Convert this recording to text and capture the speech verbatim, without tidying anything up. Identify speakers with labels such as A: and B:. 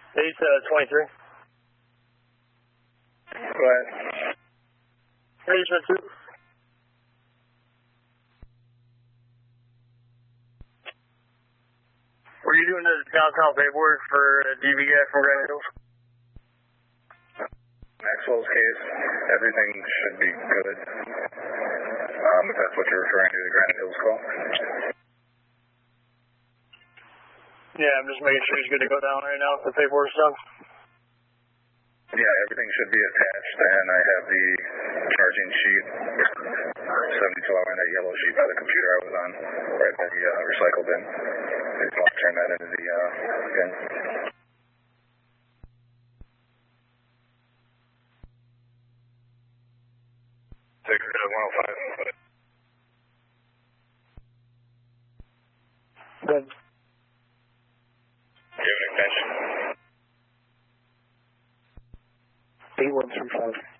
A: eight twenty-three.
B: Go ahead.
A: eight two. Were you doing the downtown paperwork for D V guy from Granite Hills?
B: Maxwell's case, everything should be good. Um, if that's what you're referring to, the Granite Hills call.
A: Yeah, I'm just making sure he's good to go down right now with the paperwork stuff.
B: Yeah, everything should be attached, and I have the charging sheet, seventy-two hour, that yellow sheet by the computer I was on, right by the uh, recycle bin. I just want to turn that into the uh, bin. six one oh five.
A: Good.
B: Do you have an extension?
A: eight one three five.